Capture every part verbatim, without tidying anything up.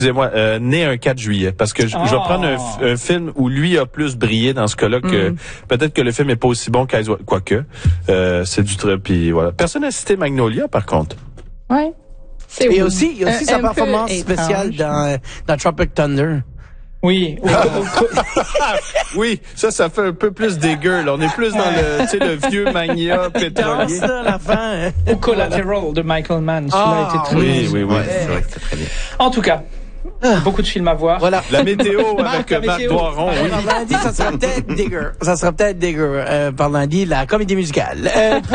Excusez-moi, euh, né un quatre juillet, parce que je, oh. je vais prendre un, un film où lui a plus brillé dans ce cas-là que mm. peut-être que le film est pas aussi bon qu'Eyes Wide, quoique euh, c'est du très puis voilà. Personne n'a cité Magnolia par contre. Ouais. C'est Et oui. aussi, il y a aussi un, sa un performance spéciale dans dans Tropic Thunder. Oui. Oui, ça, ça fait un peu plus dégueu. Là. On est plus dans le, tu sais, le vieux mania pétrolier. Ça, à la fin. Hein. Ou Collateral de Michael Mann. Ah, Celui-là était très oui, oui, oui, Ouais. c'est vrai que c'est très bien. En tout cas, beaucoup de films à voir. Voilà. La météo avec la Marc météo. Doiron, oui. Par lundi, ça sera peut-être dégueu. Ça sera peut-être dégueu. Euh, par lundi, la comédie musicale. Euh, pour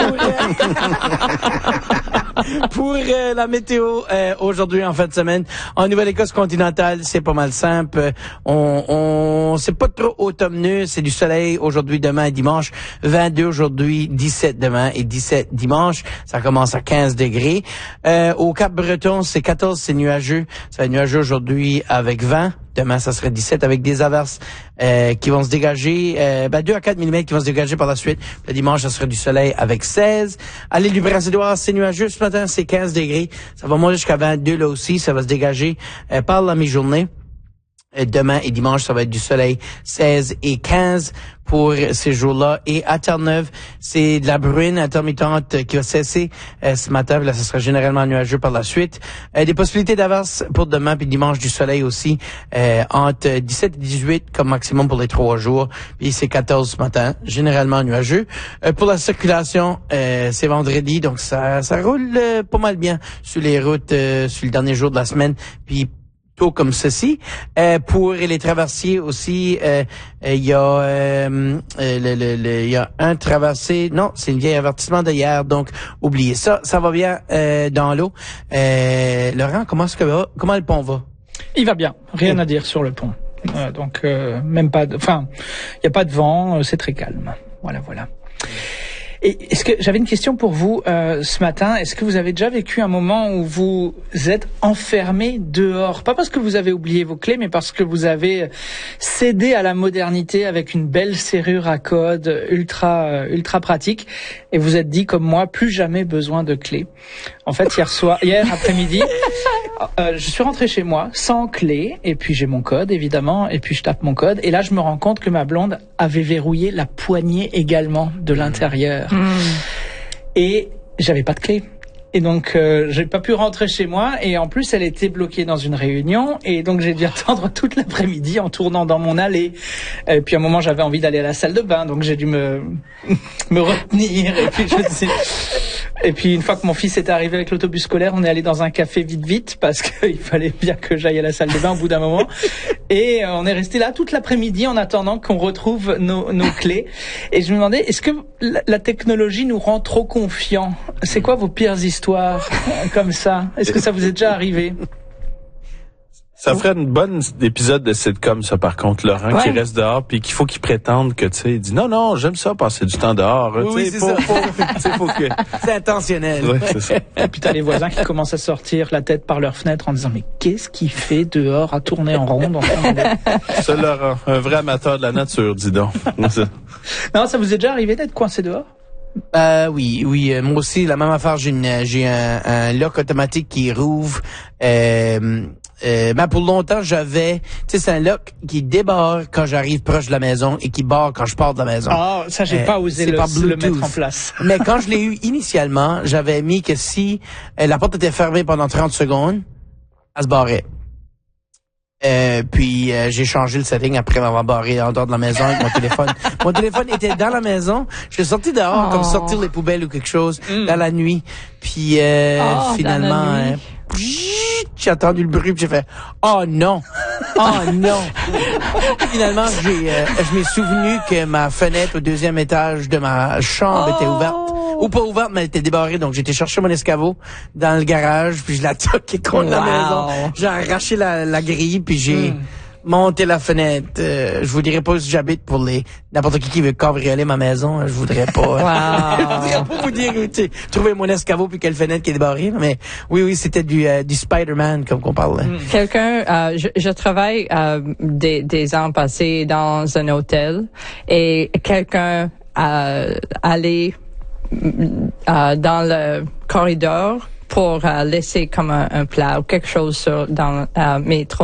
euh, pour euh, la météo, euh, aujourd'hui, en fin de semaine, en Nouvelle-Écosse continentale, c'est pas mal simple. On, on, c'est pas trop automneux. C'est du soleil aujourd'hui, demain et dimanche. vingt-deux aujourd'hui, dix-sept demain et dix-sept dimanche. Ça commence à quinze degrés. Euh, au Cap-Breton, c'est quatorze, c'est nuageux. Ça va être nuageux aujourd'hui avec vingt. Demain, ça serait dix-sept avec des averses euh, qui vont se dégager, euh, ben, deux à quatre millimètres qui vont se dégager par la suite. Le dimanche, ça serait du soleil avec seize. À l'île du Prince-Édouard, c'est nuageux. Ce matin, c'est quinze degrés. Ça va monter jusqu'à vingt-deux là aussi. Ça va se dégager euh, par la mi-journée. Demain et dimanche, ça va être du soleil, seize et quinze pour ces jours-là. Et à Terre-Neuve, c'est de la bruine intermittente qui va cesser euh, ce matin. Là, ça sera généralement nuageux par la suite. Euh, des possibilités d'averses pour demain puis dimanche, du soleil aussi, euh, entre dix-sept et dix-huit comme maximum pour les trois jours. Puis c'est quatorze ce matin, généralement nuageux. Euh, pour la circulation, euh, c'est vendredi, donc ça, ça roule euh, pas mal bien sur les routes euh, sur le dernier jour de la semaine. Puis tôt comme ceci. Euh, pour les traversiers aussi, il euh, euh, y a euh, le, le, le, y a un traversier. Non, c'est une vieille avertissement d'hier, donc oubliez ça. Ça va bien euh, dans l'eau. Euh, Laurent, comment est-ce que va, comment le pont va? Il va bien. Rien à dire sur le pont. Euh, donc euh, même pas. Enfin, il y a pas de vent. Euh, c'est très calme. Voilà, voilà. Et est-ce que j'avais une question pour vous euh, ce matin. Est-ce que vous avez déjà vécu un moment où vous êtes enfermé dehors, pas parce que vous avez oublié vos clés, mais parce que vous avez cédé à la modernité avec une belle serrure à code ultra ultra pratique, et vous êtes dit comme moi, plus jamais besoin de clés. En fait, hier soir, hier après-midi, euh, je suis rentré chez moi sans clé, et puis j'ai mon code évidemment, et puis je tape mon code, et là je me rends compte que ma blonde avait verrouillé la poignée également de l'intérieur. Mmh. Et j'avais pas de clé. Et donc, euh, j'ai pas pu rentrer chez moi. Et en plus, elle était bloquée dans une réunion. Et donc, j'ai dû attendre toute l'après-midi en tournant dans mon allée. Et puis, à un moment, j'avais envie d'aller à la salle de bain. Donc, j'ai dû me me retenir. Et puis, je sais... Et puis, une fois que mon fils était arrivé avec l'autobus scolaire, on est allé dans un café vite vite parce qu'il fallait bien que j'aille à la salle de bain au bout d'un moment. Et euh, on est resté là toute l'après-midi en attendant qu'on retrouve nos, nos clés. Et je me demandais, est-ce que la, la technologie nous rend trop confiants? C'est quoi vos pires histoires euh, comme ça? Est-ce que ça vous est déjà arrivé? Ça ferait une bonne épisode de sitcom, ça, par contre, Laurent, ouais. qui reste dehors puis qu'il faut qu'il prétende que, tu sais, il dit non, non, j'aime ça passer du temps dehors. Oui, oui, c'est faut, ça. faut, faut que... C'est intentionnel. Ouais, c'est ça. Et puis t'as les voisins qui commencent à sortir la tête par leur fenêtre en disant mais qu'est-ce qu'il fait dehors à tourner en rond dans son Ça, Laurent, un vrai amateur de la nature, dis donc. Non, ça vous est déjà arrivé d'être coincé dehors? Euh, oui, oui. Euh, moi aussi, la même affaire. J'ai une, j'ai un, un lock automatique qui rouvre. Euh, euh, mais pour longtemps, j'avais, tu sais, c'est un lock qui débarre quand j'arrive proche de la maison et qui barre quand je pars de la maison. Ah, ça, j'ai Euh, pas osé c'est le, par le Bluetooth. mettre en place. Mais quand je l'ai eu initialement, j'avais mis que si euh, la porte était fermée pendant trente secondes, elle se barrait. Euh, puis euh, j'ai changé le setting après m'avoir barré en dehors de la maison avec mon téléphone. Mon téléphone était dans la maison. Je suis sorti dehors, Oh. comme sortir les poubelles ou quelque chose, Mm. dans la nuit. Puis euh, Oh, finalement, dans la nuit. euh, pshit, j'ai entendu le bruit, puis j'ai fait « Oh non! Oh non! » Finalement, j'ai, euh, je m'ai souvenu que ma fenêtre au deuxième étage de ma chambre Oh. était ouverte. Ou pas ouverte, mais elle était débarrée. Donc, j'ai été chercher mon escabeau dans le garage, puis je l'ai toqué contre la Wow. maison. J'ai arraché la, la grille, puis j'ai Mm. monté la fenêtre. Euh, je vous dirais pas où j'habite pour les n'importe qui qui veut cambrioler ma maison. Je voudrais pas. Wow. je voudrais pas vous dire, tu sais, trouver mon escabeau puis quelle fenêtre qui est débarrée. Mais oui, oui, c'était du, euh, du Spider-Man, comme qu'on parle. Mm. Quelqu'un, euh, je, je travaille euh, des, des ans passés dans un hôtel et quelqu'un euh, allait euh, dans le corridor pour euh, laisser comme un, un plat ou quelque chose sur, dans euh, mes trois